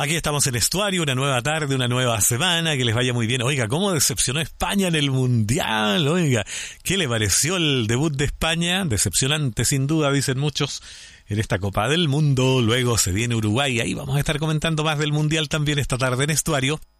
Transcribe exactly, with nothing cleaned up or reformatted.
Aquí estamos en Estuario, una nueva tarde, una nueva semana, que les vaya muy bien. Oiga, ¿cómo decepcionó España en el Mundial? Oiga, ¿qué le pareció el debut de España? Decepcionante, sin duda, dicen muchos, en esta Copa del Mundo. Luego se viene Uruguay, ahí vamos a estar comentando más del Mundial también esta tarde en Estuario.